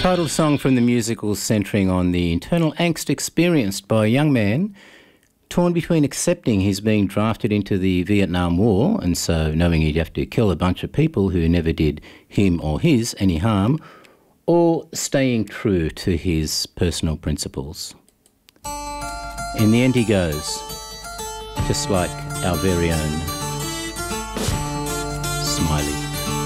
Title song from the musical centering on the internal angst experienced by a young man torn between accepting he's being drafted into the Vietnam War and so knowing he'd have to kill a bunch of people who never did him or his any harm, or staying true to his personal principles. In the end he goes, just like our very own Smiley.